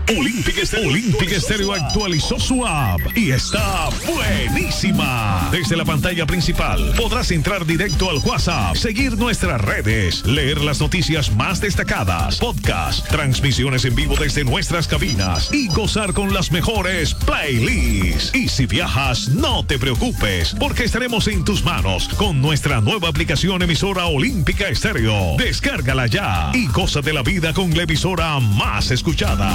Olímpica Estéreo actualizó su app y está buenísima. Desde la pantalla principal podrás entrar directo al WhatsApp, seguir nuestras redes, leer las noticias más destacadas, podcast, transmisiones en vivo desde nuestras cabinas y gozar con las mejores playlists. Y si viajas, no te preocupes, porque estaremos en tus manos con nuestra nueva aplicación emisora Olímpica Estéreo. Descárgala ya y goza de la vida con la emisora más escuchada.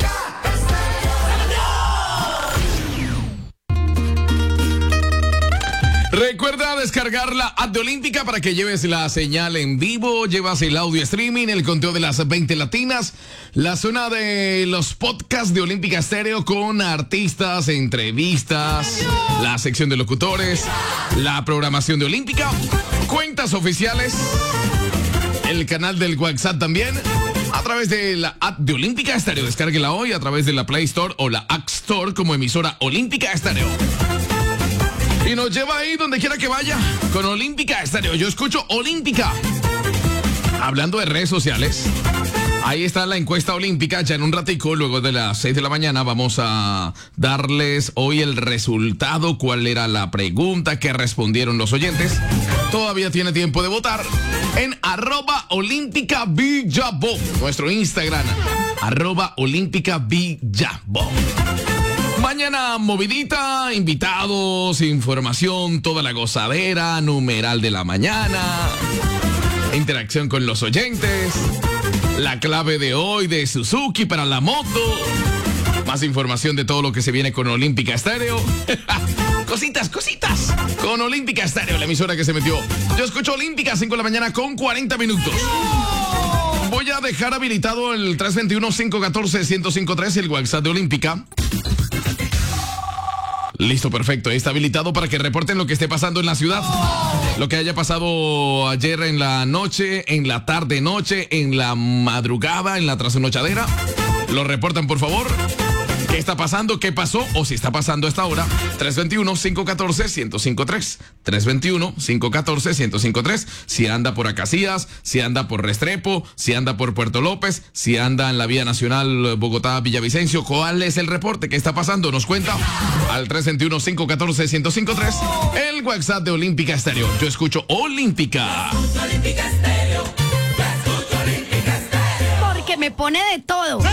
Recuerda descargar la app de Olímpica para que lleves la señal en vivo, llevas el audio streaming, el conteo de las 20 latinas, la zona de los podcasts de Olímpica Estéreo con artistas, entrevistas, la sección de locutores, la programación de Olímpica, cuentas oficiales, el canal del WhatsApp también, a través de la app de Olímpica Estéreo. Descárguela hoy a través de la Play Store o la App Store como emisora Olímpica Estéreo. Y nos lleva ahí donde quiera que vaya con Olímpica Estéreo. Yo escucho Olímpica. Hablando de redes sociales, ahí está la encuesta olímpica. Ya en un ratico, luego de las 6 de la mañana, vamos a darles hoy el resultado. ¿Cuál era la pregunta que respondieron los oyentes? Todavía tiene tiempo de votar en @OlímpicaVillabo, nuestro Instagram, @OlímpicaVillabo. Mañana movidita, invitados, información, toda la gozadera, numeral de la mañana, interacción con los oyentes, la clave de hoy de Suzuki para la moto, más información de todo lo que se viene con Olímpica Estéreo. Cositas, con Olímpica Estéreo, la emisora que se metió. Yo escucho Olímpica, 5 de la mañana con 40 minutos. Voy a dejar habilitado el 321-514-1053, el WhatsApp de Olímpica. Listo, perfecto. Está habilitado para que reporten lo que esté pasando en la ciudad. Lo que haya pasado ayer en la noche, en la tarde-noche, en la madrugada, en la trasnochadera. Lo reportan, por favor. ¿Qué está pasando? ¿Qué pasó? O si está pasando a esta hora. 321-514-1053. 321-514-1053. Si anda por Acacias, si anda por Restrepo, si anda por Puerto López, si anda en la vía nacional Bogotá-Villavicencio. ¿Cuál es el reporte? ¿Qué está pasando? Nos cuenta al 321-514-1053. El WhatsApp de Olímpica Estéreo. Yo escucho Olímpica. Porque me pone de todo.